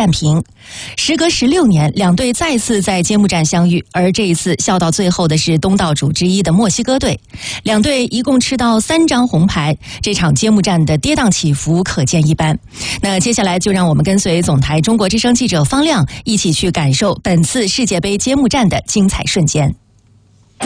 战平。时隔16年，两队再次在揭幕战相遇，而这一次笑到最后的是东道主之一的墨西哥队。两队一共吃到3张红牌，这场揭幕战的跌宕起伏可见一斑。那接下来就让我们跟随总台中国之声记者方亮一起去感受本次世界杯揭幕战的精彩瞬间。